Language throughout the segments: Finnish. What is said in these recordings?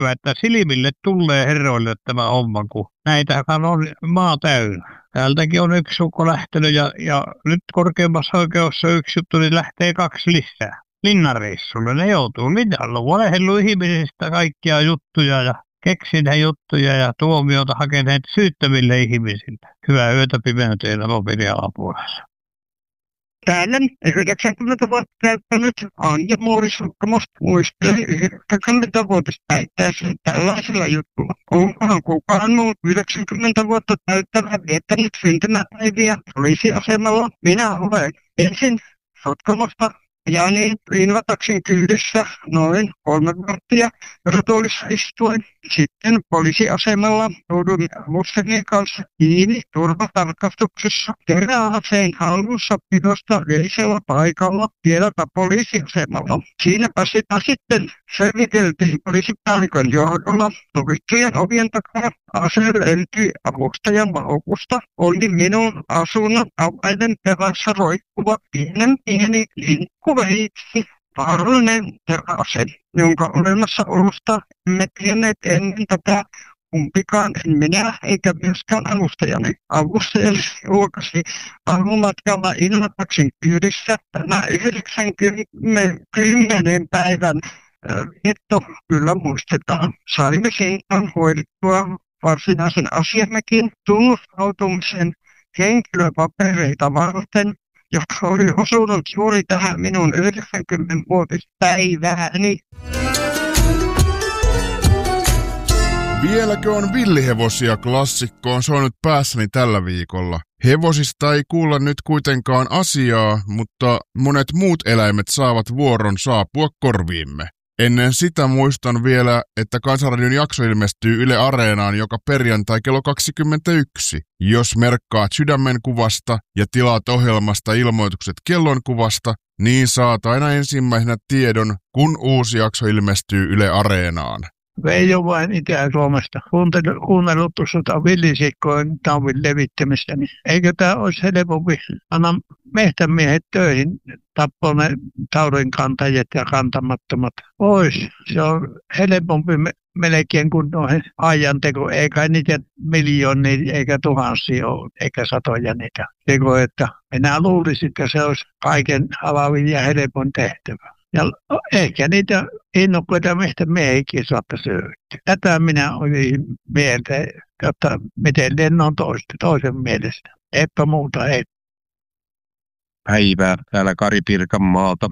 näyttävä, että silmille tulee herroille tämä homma, kun näitähän on maa täynnä. Täältäkin on yksi sukko lähtenyt ja nyt korkeimmassa oikeudessa yksi juttu, niin lähtee 2 lisää. Linnanreissulle ne joutuu linnalla, valehdellut ihmisistä kaikkia juttuja ja keksineet juttuja ja tuomiota hakeneet syyttäville ihmisille. Hyvää yötä pimeyteen Aloperia alapuolella. Täällä 90 vuotta täyttänyt Anja Muurisukkamus muistelee 90-vuotispäittänsä tällaisella jutulla. Onkohan kukaan muu 90 vuotta täyttävä viettänyt syntymäpäiviä poliisiasemalla? Minä olen ensin Sotkamosta ja niin Invataksin kyydissä noin 3 varttia rotuolissa istuen. Sitten poliisiasemalla joudun mustelien kanssa kiinni turvatarkastuksessa teräaseen hallussa pidosta yleisellä paikalla vieläpä poliisiasemalla. Siinäpä sitä sitten selviteltiin poliisipäällikön johdolla. Sovittujen ovien takana ase löytyi avustajan laukusta. Oli minun asunnon avainen perässä roikkuva pieni linkkuveitsi. Vaarallinen teräase, jonka olemassaolosta emme tienneet ennen tätä kumpikaan, en minä eikä myöskään avustajani. Avustajani julkaisi aamumatkalla Invataksin kyydissä tämä 90 päivän vietto kyllä muistetaan. Saimme sintan hoidettua varsinaisen asiammekin tunnustautumisen henkilöpapereita varten, joka oli osunut juuri tähän minun 90-vuotispäivääni. Vieläkö on villihevosia -klassikko on soinut päässäni tällä viikolla. Hevosista ei kuulla nyt kuitenkaan asiaa, mutta monet muut eläimet saavat vuoron saapua korviimme. Ennen sitä muistan vielä, että Kansanradion jakso ilmestyy Yle Areenaan joka perjantai kello 21. Jos merkkaat sydämen kuvasta ja tilaat ohjelmasta ilmoitukset kellonkuvasta, niin saat aina ensimmäisenä tiedon, kun uusi jakso ilmestyy Yle Areenaan. Veijo vain Itä-Suomesta. Kuunnellut tuosta villisikkojen taudin levittämistä, niin eikö tämä olisi helpompi anna mehtämiehet töihin, tappaa ne taudin kantajat ja kantamattomat pois. Se on helpompi melkein kuin noihin ajanteko, eikä niitä miljoonia eikä tuhansia ole, eikä satoja niitä tekoja, että minä luulisin, että se olisi kaiken avaavin ja helpoin tehtävä. Ja ehkä niitä innokkaita miehiäkin saattaisi löytyä. Tätä minä olin mieltä, että miten lennon toisen mielestä. Eipä muuta ei. Päivää täällä Kari Pirkanmaalta,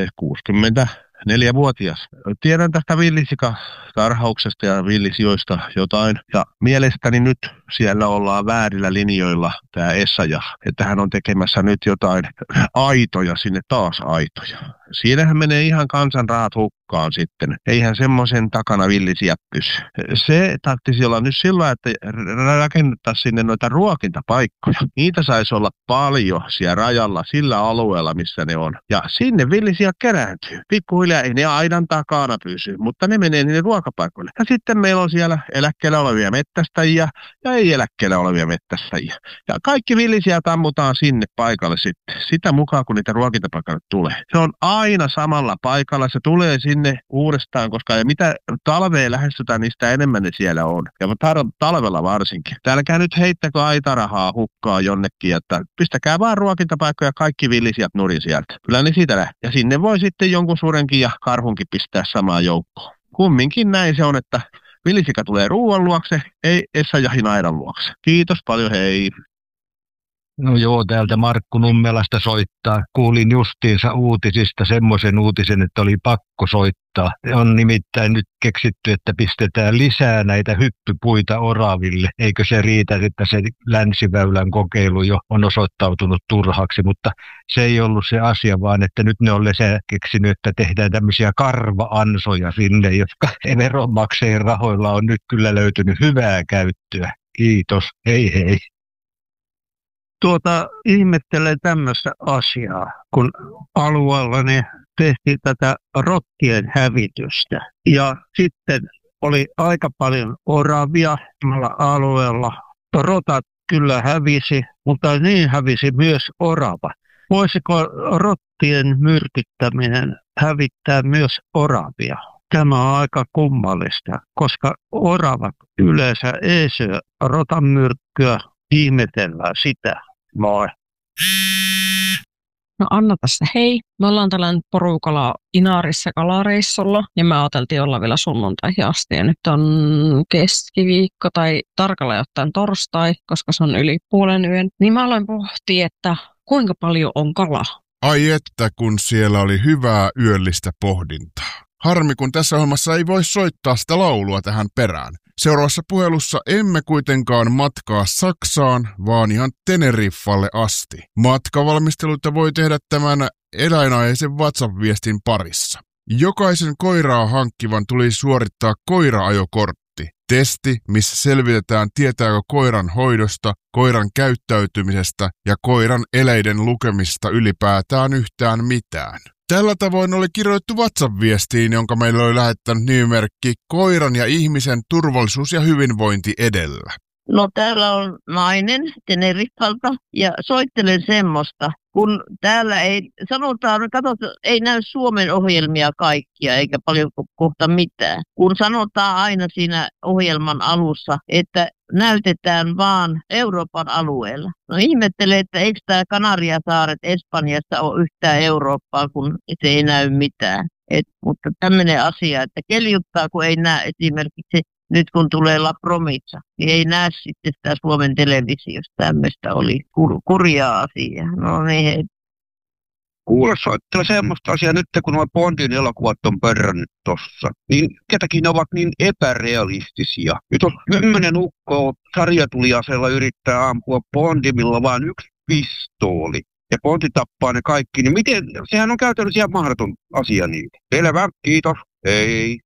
64-vuotias. Tiedän tästä villisikatarhauksesta ja villisijoista jotain. Ja mielestäni nyt siellä ollaan väärillä linjoilla, tämä Essayah. Että hän on tekemässä nyt jotain aitoja, sinne taas aitoja. Siinähän menee ihan kansan rahat hukkaan sitten. Eihän semmoisen takana villisiä pysy. Se tarvitsisi olla nyt sillä, että rakennettaisiin sinne noita ruokintapaikkoja. Niitä saisi olla paljon siellä rajalla, sillä alueella, missä ne on. Ja sinne villisiä kerääntyy. Pikkuhiljaa ei ne aidan takana pysy, mutta ne menee niille ruokapaikoille. Ja sitten meillä on siellä eläkkeellä olevia mettästäjiä ja ei eläkkeellä olevia mettästäjiä. Ja kaikki villisiä tammutaan sinne paikalle sitten. Sitä mukaan, kun niitä ruokintapaikalle tulee. Se on aina samalla paikalla. Se tulee sinne uudestaan, koska mitä talveen lähestytään, niin sitä enemmän ne siellä on. Ja talvella varsinkin. Täälläkään nyt heittäkö aitarahaa hukkaa jonnekin, että pistäkää vaan ruokintapaikkoja kaikki villisijat nurin sieltä. Kyllä ne siitä lähtee. Ja sinne voi sitten jonkun surenkin ja karhunkin pistää samaan joukkoon. Kumminkin näin se on, että villisika tulee ruoan luokse, ei Essayahin aidan luokse. Kiitos paljon, hei. No joo, täältä Markku Nummelasta soittaa. Kuulin justiinsa uutisista semmoisen uutisen, että oli pakko soittaa. On nimittäin nyt keksitty, että pistetään lisää näitä hyppypuita oraville. Eikö se riitä, että se länsiväylän kokeilu jo on osoittautunut turhaksi, mutta se ei ollut se asia, vaan että nyt ne on keksinyt, että tehdään tämmöisiä karva-ansoja sinne, jotka veronmaksajien rahoilla on nyt kyllä löytynyt hyvää käyttöä. Kiitos, hei hei. Ihmettelen tämmöistä asiaa, kun alueellani tehtiin tätä rottien hävitystä. Ja sitten oli aika paljon oravia samalla alueella. Rotat kyllä hävisi, mutta niin hävisi myös orava. Voisiko rottien myrkyttäminen hävittää myös oravia? Tämä on aika kummallista, koska oravat yleensä ei syö rotanmyrkkyä, ihmetellään sitä. Moi. No Anna tässä, hei. Me ollaan tällainen porukalla Inaarissa kalareissulla ja me ajateltiin olla vielä sunnuntaihin asti ja nyt on keskiviikko tai tarkalleen ottaen torstai, koska se on yli puolen yön. Niin mä aloin pohtia, että kuinka paljon on kala. Ai että kun siellä oli hyvää yöllistä pohdintaa. Harmi kun tässä ohjelmassa ei voi soittaa sitä laulua tähän perään. Seuraavassa puhelussa emme kuitenkaan matkaa Saksaan, vaan ihan Teneriffalle asti. Matkavalmisteluita voi tehdä tämän eläinaiheisen WhatsApp-viestin parissa. Jokaisen koiraa hankkivan tuli suorittaa koiraajokortti. Testi, missä selvitetään tietääkö koiran hoidosta, koiran käyttäytymisestä ja koiran eleiden lukemista ylipäätään yhtään mitään. Tällä tavoin oli kirjoitettu WhatsApp-viestiin, jonka meille oli lähettänyt nimimerkki Koiran ja ihmisen turvallisuus ja hyvinvointi edellä. No täällä on nainen Teneriffalta ja soittelen semmoista, kun täällä ei, sanotaan, katsotaan, ei näy Suomen ohjelmia kaikkia eikä paljon kohta mitään. Kun sanotaan aina siinä ohjelman alussa, että näytetään vaan Euroopan alueella. No ihmettelen, että eikö tämä Kanariasaaret Espanjassa ole yhtään Eurooppaa, kun se ei näy mitään. Mutta tämmöinen asia, että keljuttaa, kun ei näe esimerkiksi nyt kun tulee La Promica, niin ei näe sitten sitä Suomen televisiosta. Tämmöistä oli kurjaa asiaa. No niin, hei. Kuule soittele semmoista asiaa nyt, kun nuo Bondin elokuvat on pörrännyt tossa. Niin ketäkin ne ovat niin epärealistisia. Nyt on 10 ukkoa sarjatuliaseella yrittää ampua Bondimilla vain yksi pistooli. Ja Bondi tappaa ne kaikki. Niin miten, sehän on käytännössä ihan mahdoton asia niin. Selvä, kiitos. Hei.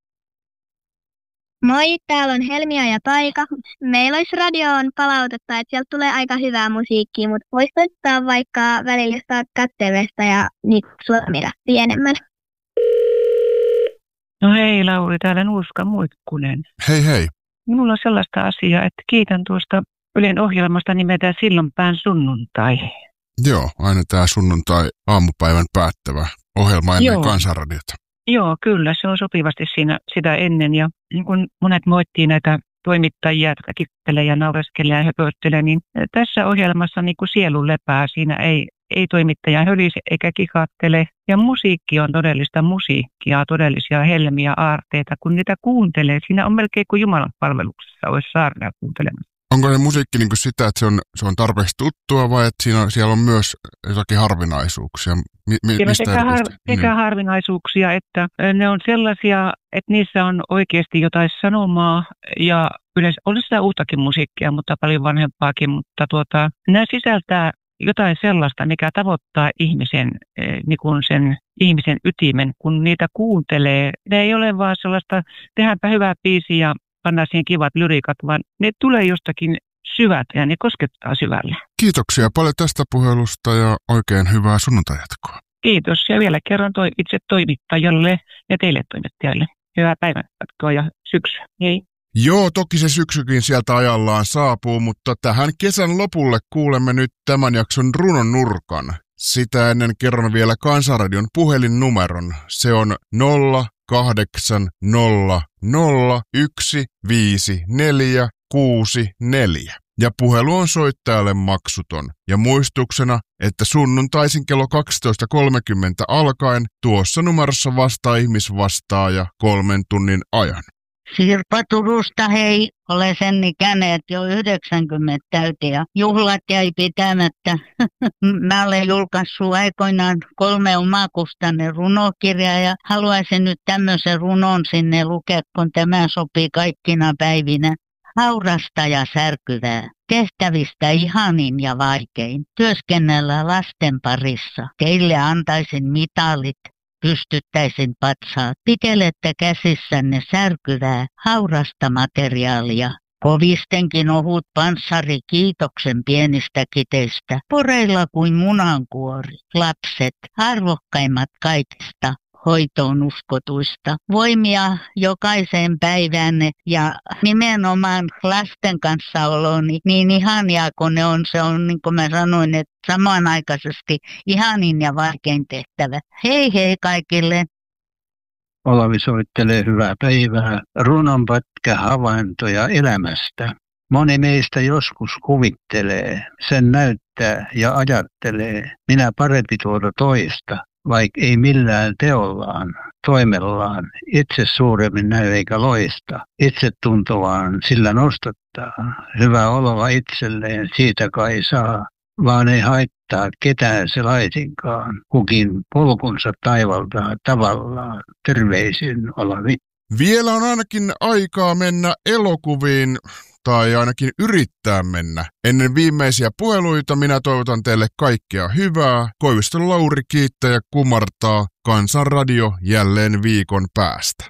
Moi, täällä on Helmia ja Taika. Meillä olisi radioon palautetta, että sieltä tulee aika hyvää musiikkia, mutta voisi soittaa vaikka välillä jostain kattelesta ja niitä suomira pienemmän. No hei Lauri, täällä Nuuska Muikkunen. Hei hei. Minulla on sellaista asiaa, että kiitän tuosta Ylen ohjelmasta nimeltään Sillanpään sunnuntai. Joo, aina tämä sunnuntai aamupäivän päättävä ohjelma ennen Kansanradiota. Joo, kyllä, se on sopivasti siinä sitä ennen ja niin kuin monet moittii näitä toimittajia, jotka kikkelee ja naureskelee ja höpöttelee, niin tässä ohjelmassa niin kuin sielu lepää, siinä ei toimittaja hölise eikä kikattele ja musiikki on todellista musiikkia, todellisia helmiä, aarteita, kun niitä kuuntelee, siinä on melkein kuin Jumalan palveluksessa olisi saarnaa kuuntelemassa. Onko se musiikki niin kuin sitä, että se on tarpeeksi tuttua vai että siellä on myös jotakin harvinaisuuksia? Sekä harvinaisuuksia, että ne on sellaisia, että niissä on oikeasti jotain sanomaa ja yleensä olisi sitä uuttakin musiikkia, mutta paljon vanhempaakin, mutta nämä sisältää jotain sellaista, mikä tavoittaa ihmisen, niin kuin sen ihmisen ytimen, kun niitä kuuntelee. Ne ei ole vaan sellaista, tehdäänpä hyvää biisiä ja pannaan siihen kivat lyriikat, vaan ne tulee jostakin syvät ja ne koskettaa syvälle. Kiitoksia paljon tästä puhelusta ja oikein hyvää sunnuntajatkoa. Kiitos ja vielä kerran itse toimittajalle ja teille toimittajalle. Hyvää päivänjatkoa ja syksyä. Hei. Joo, toki se syksykin sieltä ajallaan saapuu, mutta tähän kesän lopulle kuulemme nyt tämän jakson runon nurkan. Sitä ennen kerron vielä Kansanradion puhelinnumeron. Se on 0800155464 ja puhelu on soittajalle maksuton. Ja muistuksena, että sunnuntaisin kello 12.30 alkaen tuossa numerossa vastaa ihmisvastaaja 3 tunnin ajan. Sirpa Turusta, hei. Olen sen ikäinen, että jo 90 täytin ja juhlat jäi pitämättä. Mä olen julkaissut aikoinaan 3 omakustanne runokirjaa ja haluaisin nyt tämmöisen runon sinne lukea, kun tämä sopii kaikkina päivinä. Haurasta ja särkyvää, tehtävistä ihanin ja vaikein, työskennellä lasten parissa. Teille antaisin mitalit, pystyttäisin patsaat. Pitelette käsissänne särkyvää, haurasta materiaalia. Kovistenkin ohut panssari kiitoksen pienistä kiteistä. Poreilla kuin munankuori. Lapset, arvokkaimmat kaikista. Hoitoon uskotuista. Voimia jokaiseen päivänne ja nimenomaan lasten kanssa oloni niin ihania kuin ne on. Se on niin kuin mä sanoin, että samanaikaisesti ihanin ja vaikein tehtävä. Hei hei kaikille. Olavi soittelee hyvää päivää. Runonpätkä havaintoja elämästä. Moni meistä joskus kuvittelee, sen näyttää ja ajattelee, minä parempi tuota toista, vaikka ei millään teollaan, toimellaan, itse suuremmin näy eikä loista. Itse tuntuvaan sillä nostattaa, hyvää oloa itselleen siitä kai saa, vaan ei haittaa ketään se laisinkaan, kukin polkunsa taivaltaa tavallaan. Terveisin Olavi. Vielä on ainakin aikaa mennä elokuviin, tai ainakin yrittää mennä. Ennen viimeisiä puheluita minä toivotan teille kaikkea hyvää. Koiviston Lauri kiittää ja kumartaa. Kansanradio jälleen viikon päästä.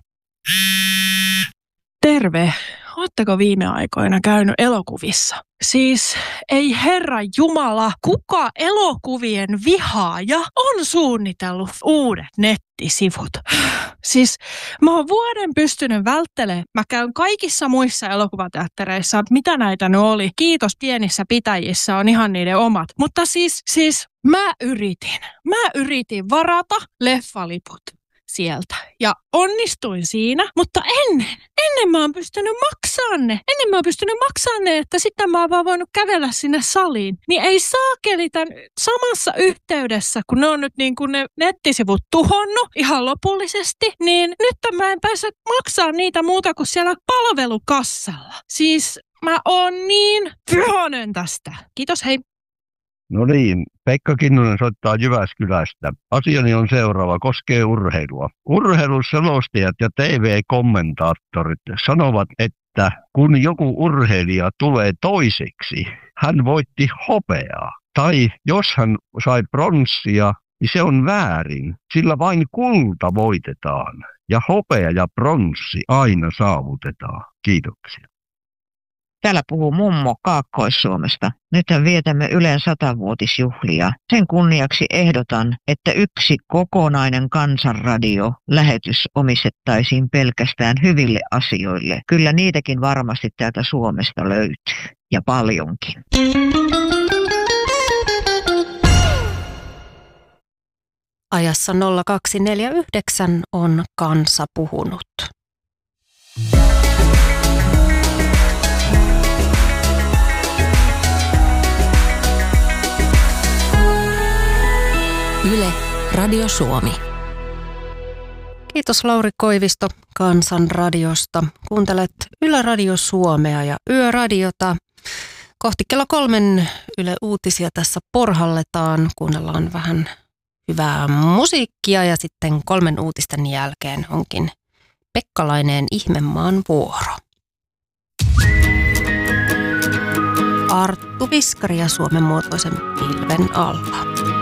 Terve! Ootteko viime aikoina käynyt elokuvissa? Siis ei herra jumala, kuka elokuvien vihaaja on suunnitellut uudet nettisivut? Siis mä oon vuoden pystynyt välttelemään. Mä käyn kaikissa muissa elokuvateattereissa, mitä näitä nyt oli. Kiitos pienissä pitäjissä on ihan niiden omat. Mutta siis mä yritin varata leffaliput sieltä. Ja onnistuin siinä, mutta ennen mä oon pystynyt maksamaan ne. Että sitten mä oon vaan voinut kävellä sinne saliin. Niin ei saakeli tämän samassa yhteydessä, kun ne on nyt niin kuin ne nettisivut tuhonnut ihan lopullisesti, niin nyt mä en pääse maksamaan niitä muuta kuin siellä palvelukassalla. Siis mä oon niin vihainen tästä. Kiitos, hei. No niin, Pekka Kinnunen soittaa Jyväskylästä. Asiani on seuraava, koskee urheilua. Urheiluselostajat ja TV-kommentaattorit sanovat, että kun joku urheilija tulee toiseksi, hän voitti hopeaa. Tai jos hän sai pronssia, niin se on väärin, sillä vain kulta voitetaan. Ja hopea ja pronssi aina saavutetaan. Kiitoksia. Täällä puhuu mummo Kaakkois-Suomesta. Nythän vietämme Ylen 100-vuotisjuhlia. Sen kunniaksi ehdotan, että yksi kokonainen Kansanradio-lähetys omistettaisiin pelkästään hyville asioille. Kyllä niitäkin varmasti täältä Suomesta löytyy. Ja paljonkin. Ajassa 0249 on Kansa puhunut. Yle, Radio Suomi. Kiitos Lauri Koivisto Kansanradiosta. Kuuntelet Yle Radio Suomea ja Yöradiota. Kohti kello 3 Yle Uutisia tässä porhalletaan. Kuunnellaan vähän hyvää musiikkia ja sitten 3 uutisten jälkeen onkin Pekkalaineen Ihmemaan vuoro. Arttu Viskari ja Suomen muotoisen pilven alla.